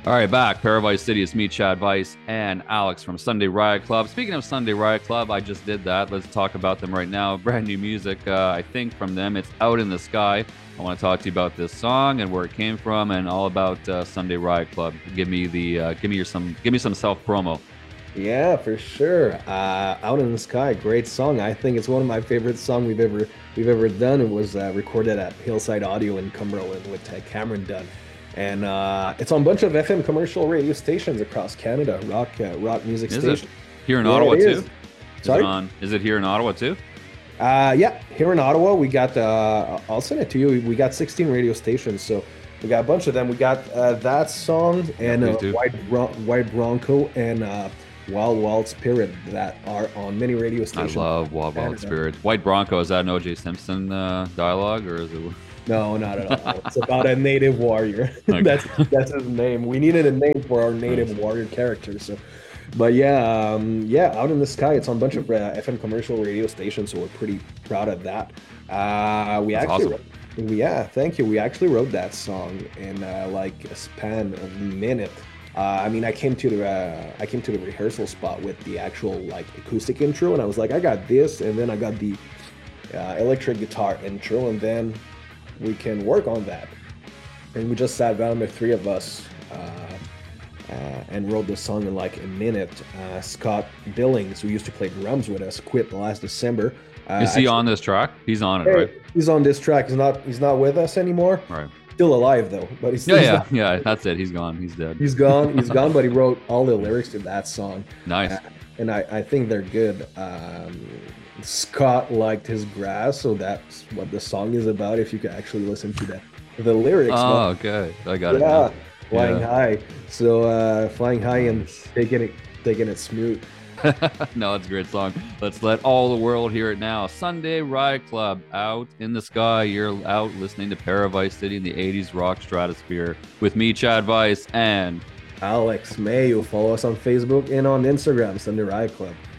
All right, back. Paradise City. It's me, Chad Vice, and Alex from Sunday Riot Club. Speaking of Sunday Riot Club, I just did that. Let's talk about them right now. Brand new music, I think, from them. It's Out in the Sky. I want to talk to you about this song and where it came from, and all about Sunday Riot Club. Give me some self promo. Yeah, for sure. Out in the Sky, great song. I think it's one of my favorite songs we've ever done. It was recorded at Hillside Audio in Cumberland with Cameron Dunn, and it's on a bunch of FM commercial radio stations across Canada, rock music Is it stations. here in Yeah, Ottawa it too? is. Sorry. Is it here in Ottawa too? Yeah, here in Ottawa, we got. I'll send it to you. We got 16 radio stations, so we got a bunch of them. We got that song and please do. White Bronco and Wild Wild Spirit that are on many radio I stations. love Wild Wild Canada. Spirit. White Bronco, is that an OJ Simpson dialogue, or is it? No, not at all. It's about a native warrior. Okay. That's his name. We needed a name for our native Nice. warrior character. So, but yeah, Out in the Sky. It's on a bunch of FM commercial radio stations, so we're pretty proud of that. We That's actually, awesome. yeah, thank you. We actually wrote that song in like a span of a minute. I mean, I came to the rehearsal spot with the actual like acoustic intro, and I was like, I got this, and then I got the electric guitar intro, and then we can work on that. And we just sat down, the three of us, and wrote the song in like a minute. Scott Billings, who used to play drums with us, quit last December. Is he on this track? He's on it, right? He's on this track. He's not with us anymore. Right. Still alive though, but he's Yeah, he's yeah, not- yeah. That's it. He's gone. He's dead. he's gone. He's gone, but he wrote all the lyrics to that song. Nice. And I think they're good. Scott liked his grass, so that's what the song is about. If you could actually listen to the lyrics. Oh, okay. I got it Yeah, now. flying Yeah. high. So flying high and Nice. taking it smooth. No, it's a great song. Let's let all the world hear it now. Sunday Riot Club, Out in the Sky. You're out listening to Paradise City in the 80s rock stratosphere with me, Chad Vice, and Alex Mayo. Follow us on Facebook and on Instagram, Sunday Riot Club.